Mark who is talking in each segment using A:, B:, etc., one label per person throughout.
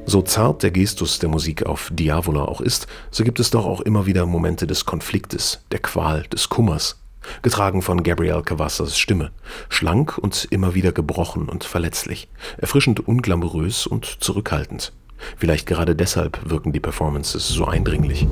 A: So zart der Gestus der Musik auf Diavola auch ist, so gibt es doch auch immer wieder Momente des Konfliktes, der Qual, des Kummers. Getragen von Gabriel Cawassas Stimme, schlank und immer wieder gebrochen und verletzlich, erfrischend unglamourös und zurückhaltend. Vielleicht gerade deshalb wirken die Performances so eindringlich.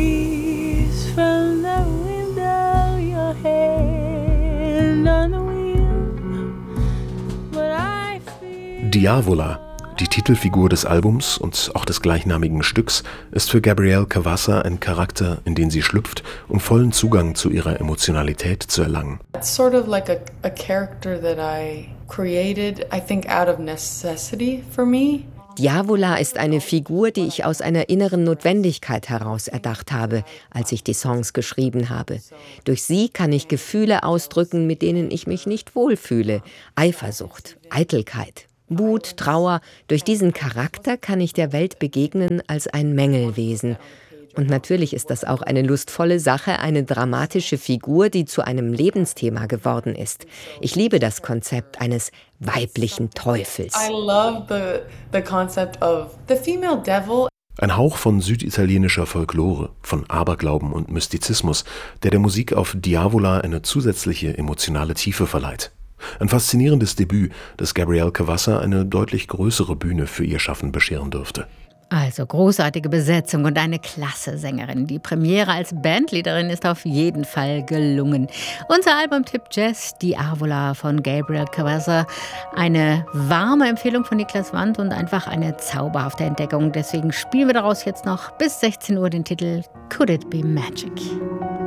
A: Diavola, die Titelfigur des Albums und auch des gleichnamigen Stücks, ist für Gabriel Cavassa ein Charakter, in den sie schlüpft, um vollen Zugang zu ihrer Emotionalität zu erlangen.
B: It's sort of like a character that I created, I think out of necessity for me.
C: Diavola ist eine Figur, die ich aus einer inneren Notwendigkeit heraus erdacht habe, als ich die Songs geschrieben habe. Durch sie kann ich Gefühle ausdrücken, mit denen ich mich nicht wohlfühle. Eifersucht, Eitelkeit, Wut, Trauer. Durch diesen Charakter kann ich der Welt begegnen als ein Mängelwesen. Und natürlich ist das auch eine lustvolle Sache, eine dramatische Figur, die zu einem Lebensthema geworden ist. Ich liebe das Konzept eines weiblichen Teufels.
B: I love the concept of the female devil.
A: Ein Hauch von süditalienischer Folklore, von Aberglauben und Mystizismus, der der Musik auf Diavola eine zusätzliche emotionale Tiefe verleiht. Ein faszinierendes Debüt, das Gabriel Cavassa eine deutlich größere Bühne für ihr Schaffen bescheren dürfte.
D: Also großartige Besetzung und eine klasse Sängerin. Die Premiere als Bandleaderin ist auf jeden Fall gelungen. Unser Albumtipp Jazz, Diavola von Gabriel Cavassa. Eine warme Empfehlung von Niklas Wandt und einfach eine zauberhafte Entdeckung. Deswegen spielen wir daraus jetzt noch bis 16 Uhr den Titel Could It Be Magic?